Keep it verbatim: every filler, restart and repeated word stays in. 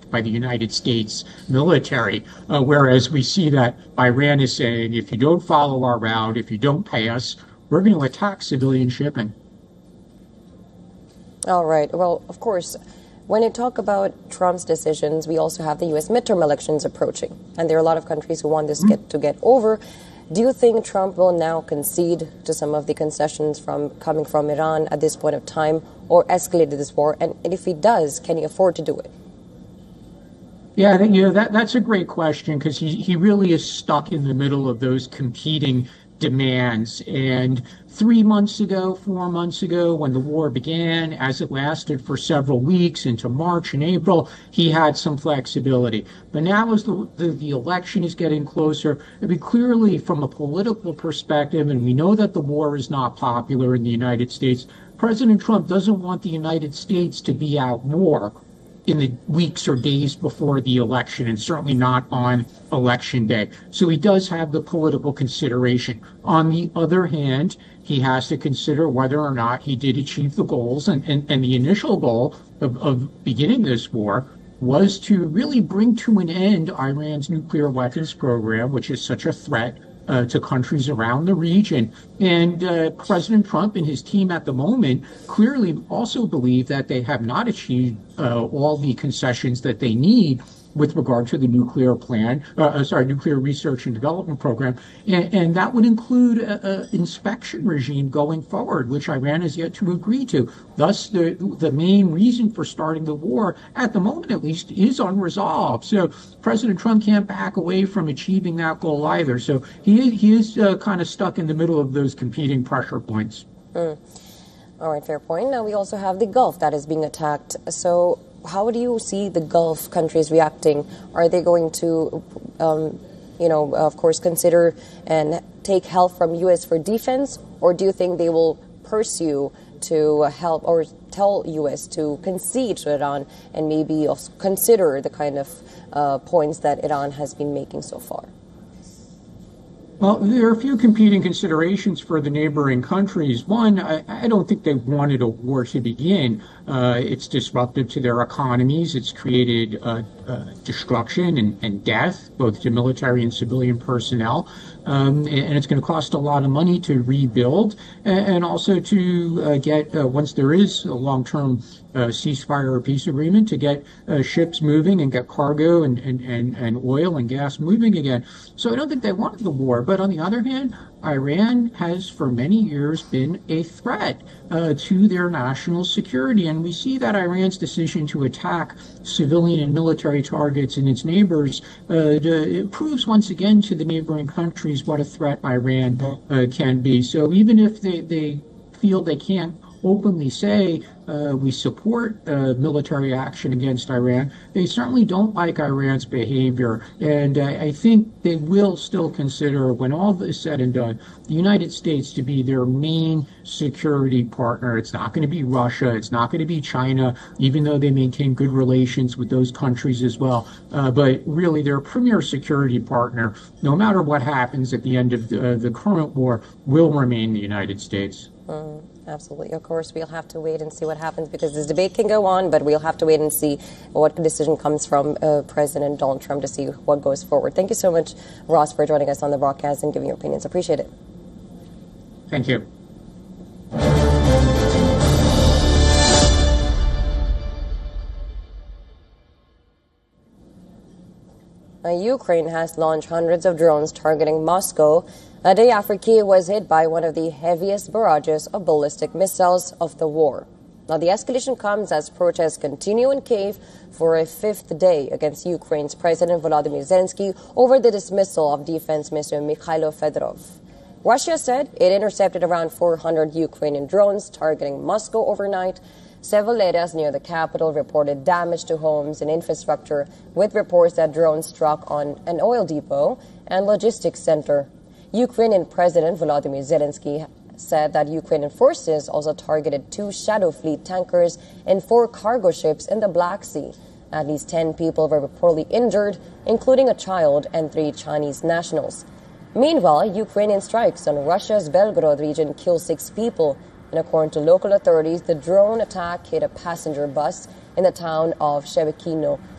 by the United States military, uh, whereas we see that Iran is saying, if you don't follow our route, if you don't pay us, we're going to attack civilian shipping. All right. Well, of course, when you talk about Trump's decisions, we also have the U S midterm elections approaching, and there are a lot of countries who want this mm-hmm. get to get over. Do you think Trump will now concede to some of the concessions from coming from Iran at this point of time, or escalate this war? And if he does, can he afford to do it? Yeah, I think, you know, that that's a great question, because he, he really is stuck in the middle of those competing demands. And three months ago, four months ago, when the war began, as it lasted for several weeks into March and April, he had some flexibility. But now as the, the, the election is getting closer, I mean, clearly from a political perspective, and we know that the war is not popular in the United States, President Trump doesn't want the United States to be at war in the weeks or days before the election, and certainly not on election day. So he does have the political consideration. On the other hand, he has to consider whether or not he did achieve the goals. And, and, and the initial goal of, of beginning this war was to really bring to an end Iran's nuclear weapons program, which is such a threat Uh, to countries around the region. And uh, President Trump and his team at the moment clearly also believe that they have not achieved uh, all the concessions that they need with regard to the nuclear plan, uh, sorry, nuclear research and development program. And, and that would include an inspection regime going forward, which Iran has yet to agree to. Thus, the, the main reason for starting the war, at the moment at least, is unresolved. So President Trump can't back away from achieving that goal either. So he, he is uh, kind of stuck in the middle of those competing pressure points. Mm. All right, fair point. Now we also have the Gulf that is being attacked. So how do you see the Gulf countries reacting? Are they going to, um, you know, of course, consider and take help from U S for defense? Or do you think they will pursue to help or tell U S to concede to Iran and maybe also consider the kind of uh, points that Iran has been making so far? Well, there are a few competing considerations for the neighboring countries. One, I, I don't think they wanted a war to begin. Uh, it's disruptive to their economies. It's created uh, uh, destruction and, and death, both to military and civilian personnel. Um, and it's going to cost a lot of money to rebuild, and also to uh, get, uh, once there is a long-term uh, ceasefire or peace agreement, to get uh, ships moving and get cargo and, and, and, and oil and gas moving again. So I don't think they wanted the war. But on the other hand, Iran has for many years been a threat uh, to their national security. And we see that Iran's decision to attack civilian and military targets in its neighbors uh, to, it proves once again to the neighboring countries what a threat Iran uh, can be. So even if they, they feel they can't openly say uh, we support uh, military action against Iran, they certainly don't like Iran's behavior. And uh, I think they will still consider, when all is said and done, the United States to be their main security partner. It's not going to be Russia. It's not going to be China, even though they maintain good relations with those countries as well. Uh, but really, their premier security partner, no matter what happens at the end of the, uh, the current war, will remain the United States. Mm, absolutely. Of course, we'll have to wait and see what happens, because this debate can go on, but we'll have to wait and see what decision comes from uh, President Donald Trump to see what goes forward. Thank you so much, Ross, for joining us on the broadcast and giving your opinions. Appreciate it. Thank you. Now, Ukraine has launched hundreds of drones targeting Moscow a day after Kyiv was hit by one of the heaviest barrages of ballistic missiles of the war. Now, the escalation comes as protests continue in Kyiv for a fifth day against Ukraine's President Volodymyr Zelensky over the dismissal of Defense Minister Mikhailo Fedorov. Russia said it intercepted around four hundred Ukrainian drones targeting Moscow overnight. Several areas near the capital reported damage to homes and infrastructure, with reports that drones struck on an oil depot and logistics center. Ukrainian President Volodymyr Zelensky said that Ukrainian forces also targeted two Shadow Fleet tankers and four cargo ships in the Black Sea. At least ten people were reportedly injured, including a child and three Chinese nationals. Meanwhile, Ukrainian strikes on Russia's Belgorod region killed six people. And according to local authorities, the drone attack hit a passenger bus in the town of Shevekino